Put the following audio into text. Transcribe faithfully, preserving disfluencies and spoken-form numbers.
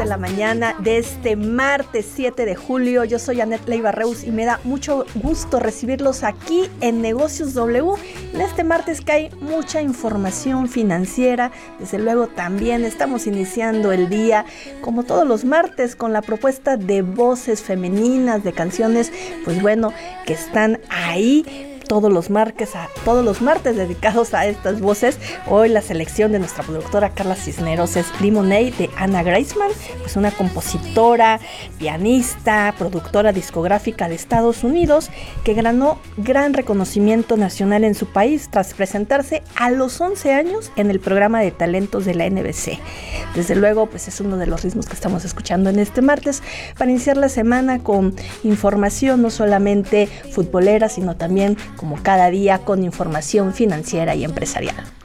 de la mañana de este martes siete de julio. Yo soy Anet Leiva Reus y me da mucho gusto recibirlos aquí en Negocios W. En este martes que hay mucha información financiera, desde luego también estamos iniciando el día, como todos los martes, con la propuesta de voces femeninas, de canciones, pues bueno, que están ahí todos los martes, a, todos los martes dedicados a estas voces. Hoy la selección de nuestra productora Carla Cisneros es Lemonade de Anna Graceman, pues una compositora, pianista, productora discográfica de Estados Unidos que ganó gran reconocimiento nacional en su país tras presentarse a los once años en el programa de talentos de la N B C. Desde luego, pues es uno de los ritmos que estamos escuchando en este martes para iniciar la semana con información no solamente futbolera, sino también como cada día con información financiera y empresarial.